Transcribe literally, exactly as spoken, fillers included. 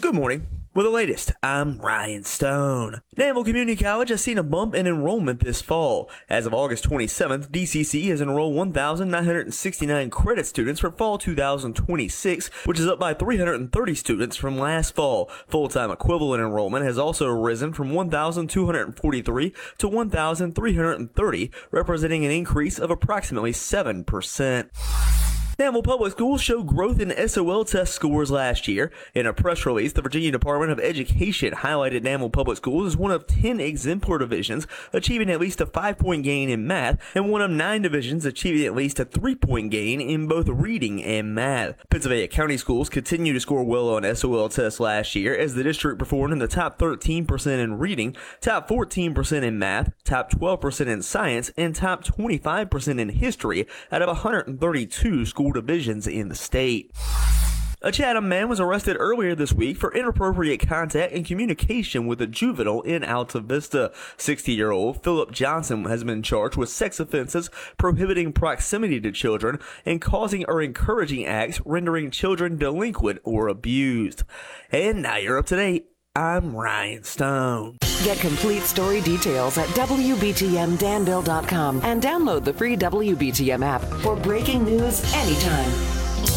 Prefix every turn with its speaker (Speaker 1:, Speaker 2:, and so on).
Speaker 1: Good morning. With the latest, I'm Ryan Stone. Danville Community College has seen a bump in enrollment this fall. As of August twenty-seventh, D C C has enrolled one thousand nine hundred sixty-nine credit students for fall two thousand twenty-six, which is up by three hundred thirty students from last fall. Full-time equivalent enrollment has also risen from one thousand two hundred forty-three to one thousand three hundred thirty, representing an increase of approximately seven percent. Danville Public Schools showed growth in S O L test scores last year. In a press release, the Virginia Department of Education highlighted Danville Public Schools as one of ten exemplar divisions achieving at least a five-point gain in math, and one of nine divisions achieving at least a three-point gain in both reading and math. Pennsylvania County Schools continue to score well on S O L tests last year, as the district performed in the top thirteen percent in reading, top fourteen percent in math, top twelve percent in science, and top twenty-five percent in history out of one hundred thirty-two school divisions in the state. A Chatham man was arrested earlier this week for inappropriate contact and communication with a juvenile in Alta Vista. sixty-year-old Philip Johnson has been charged with sex offenses, prohibiting proximity to children, and causing or encouraging acts rendering children delinquent or abused. And now you're up to date. I'm Ryan Stone.
Speaker 2: Get complete story details at W B T M Danville dot com and download the free W B T M app for breaking news anytime.